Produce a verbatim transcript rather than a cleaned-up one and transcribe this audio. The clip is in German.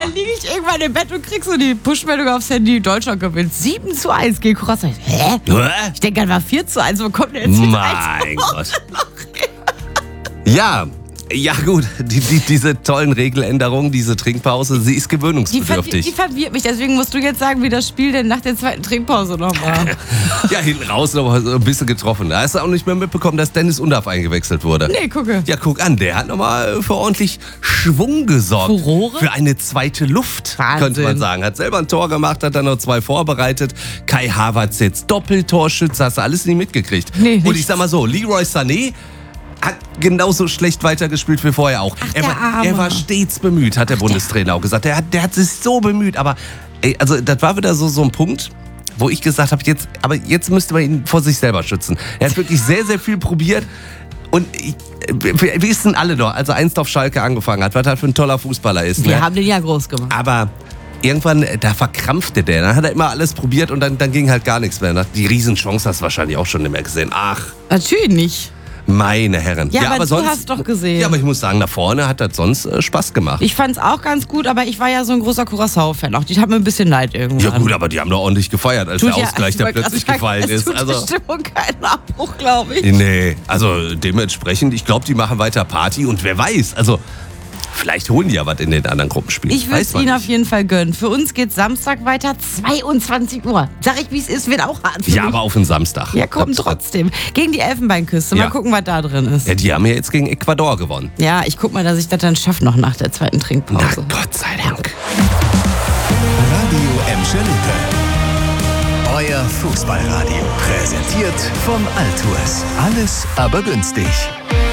dann liege ich irgendwann im Bett und krieg so die Push-Meldung aufs Handy. Deutschland gewinnt sieben zu eins gegen Kroatien. Hä? Ich denke, das war vier zu eins. Wo kommt denn jetzt wieder Mein Gott. Ja. Ja gut, die, die, diese tollen Regeländerungen, diese Trinkpause, sie ist Die, gewöhnungsbedürftig. die verwirrt mich, deswegen musst du jetzt sagen, wie das Spiel denn nach der zweiten Trinkpause noch war. Ja, hinten raus noch mal so ein bisschen getroffen. Da hast du auch nicht mehr mitbekommen, dass Dennis Undaff eingewechselt wurde. Nee, gucke. Ja, guck an, der hat nochmal für ordentlich Schwung gesorgt. Furore? Für eine zweite Luft, Wahnsinn. könnte man sagen. Hat selber ein Tor gemacht, hat dann noch zwei vorbereitet. Kai Havertz jetzt Doppeltorschütze, hast du alles nie mitgekriegt. Nee, Und ich nichts. sag mal so, Leroy Sané hat genauso schlecht weitergespielt wie vorher auch. Ach, er, der war, Arme. er war stets bemüht, hat der Bundestrainer auch gesagt. Der hat, der hat sich so bemüht. Aber ey, also das war wieder so, so ein Punkt, wo ich gesagt habe, jetzt, aber jetzt müsste man ihn vor sich selber schützen. Er hat wirklich sehr, sehr viel probiert. Und ich, wir wissen alle doch, als er einst auf Schalke angefangen hat, was er für ein toller Fußballer ist. Wir Ne? haben den ja groß gemacht. Aber irgendwann, da verkrampfte der. Dann hat er immer alles probiert und dann, dann ging halt gar nichts mehr. Die Riesenchance hast du wahrscheinlich auch schon nicht mehr gesehen. Ach, Natürlich nicht. meine Herren. Ja, aber du hast doch gesehen. Ja, aber ich muss sagen, nach vorne hat das sonst äh, Spaß gemacht. Ich fand's auch ganz gut, aber ich war ja so ein großer Curaçao-Fan. Auch die tat mir ein bisschen leid irgendwann. Ja gut, aber die haben doch ordentlich gefeiert, als Tut der ja- Ausgleich ich dann wollte plötzlich gerade sagen, gefallen es ist. tut der Also, Stimmung keinen Abbruch, glaube ich. nee, also dementsprechend, ich glaube, die machen weiter Party und wer weiß, also vielleicht holen die ja was in den anderen Gruppenspielen. Ich würde Weiß es man Ihnen auf nicht. jeden Fall gönnen. Für uns geht's Samstag weiter, zweiundzwanzig Uhr. Sag ich, wie es ist, wird auch hart. für Ja, mich. aber auf den Samstag. Ja, komm, Das- trotzdem. Gegen die Elfenbeinküste. Mal Ja. gucken, was da drin ist. Ja, die haben ja jetzt gegen Ecuador gewonnen. Ja, ich guck mal, dass ich das dann schaffe noch nach der zweiten Na Trinkpause. Gott sei Dank. Radio Emscher Lippe. Euer Fußballradio. Präsentiert von Altours. Alles aber günstig.